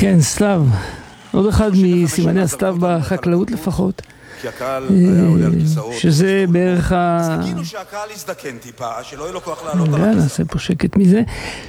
כן, סתיו. עוד אחד מסימני הסתיו בחקלאות לפחות. כי הקהל היה עולה על כיסאות. שזה בערך אז תגידו שהקהל יזדקן טיפה, שלא יהיה לו כוח לעלות על הכיסאות. נעשה פה שקט מזה.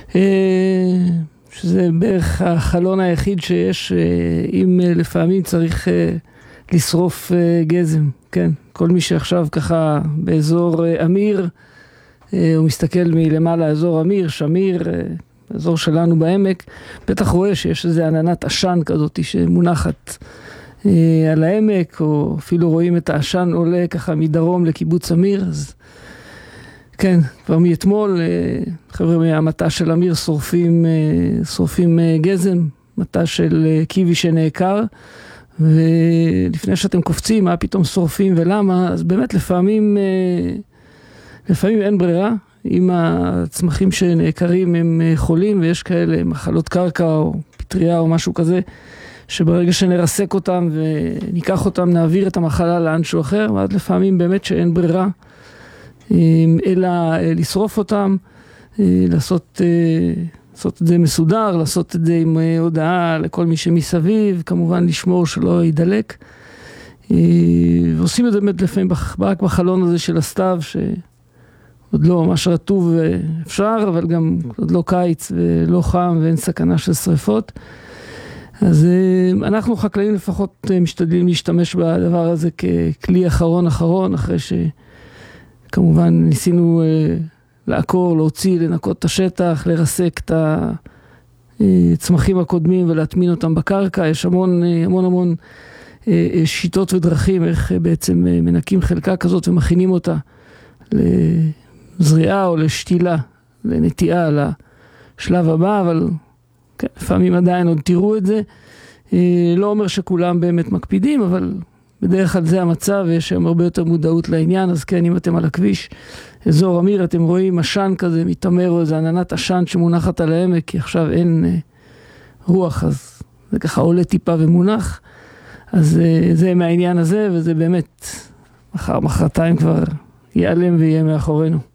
שזה בערך החלון היחיד שיש, אם לפעמים צריך לשרוף גזם. כן, כל מי שעכשיו ככה באזור אמיר, הוא מסתכל מלמעלה אזור אמיר, שמיר, אזור שלנו בעמק, בטח רואה שיש איזו עננת עשן כזאת שמונחת על העמק, או אפילו רואים את העשן עולה ככה מדרום לקיבוץ אמיר. אז כן, כבר מאתמול חבר'ה מהמטה של אמיר שורפים גזם, מטה של קיבי שנעקר, ולפני שאתם קופצים מה פתאום שורפים ולמה, אז באמת לפעמים אין ברירה. אם הצמחים שנעקרים הם חולים ויש כאלה מחלות קרקע או פטריה או משהו כזה, שברגע שנרסק אותם וניקח אותם נעביר את המחלה לאנשהו אחר, ועד לפעמים באמת שאין ברירה אלא לשרוף אותם, לעשות את זה מסודר, לעשות את זה עם הודעה לכל מי שמסביב, כמובן לשמור שלא ידלק, ועושים את זה באמת לפעמים רק בחלון הזה של הסתיו, עוד לא ממש רטוב אפשר, אבל גם עוד לא קיץ ולא חם ואין סכנה של שריפות. אז אנחנו חקלאים לפחות משתדלים להשתמש בדבר הזה ככלי אחרון, אחרי שכמובן ניסינו לעקור, להוציא, לנקות את השטח, לרסק את הצמחים הקודמים ולהטמין אותם בקרקע. יש המון שיטות ודרכים איך בעצם מנקים חלקה כזאת ומכינים אותה לזריעה או לשתילה, לנטיעה לשלב הבא, אבל כן, לפעמים עדיין עוד תראו את זה. לא אומר שכולם באמת מקפידים, אבל בדרך כלל זה המצב, ויש שם הרבה יותר מודעות לעניין. אז כן, אם אתם על הכביש, אזור אמיר, אתם רואים עשן כזה מתאמר, או איזה עננת עשן שמונחת על העמק, כי עכשיו אין רוח, אז זה ככה עולה טיפה ומונח. אז זה מהעניין הזה, וזה באמת מחרתיים כבר ייעלם ויהיה מאחורינו.